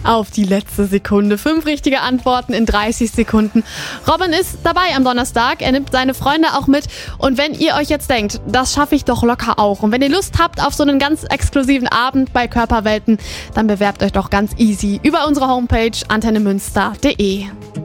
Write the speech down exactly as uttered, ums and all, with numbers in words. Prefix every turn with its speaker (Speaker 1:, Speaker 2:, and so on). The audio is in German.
Speaker 1: auf die letzte Sekunde. Fünf richtige Antworten in dreißig Sekunden. Robin ist dabei am Donnerstag. Er nimmt seine Freunde auch mit. Und wenn ihr euch jetzt denkt, das schaffe ich doch locker auch. Und wenn ihr Lust habt auf so einen ganz exklusiven Abend bei Körperwelten, dann bewerbt euch doch ganz easy über unsere Homepage antenne münster punkt de.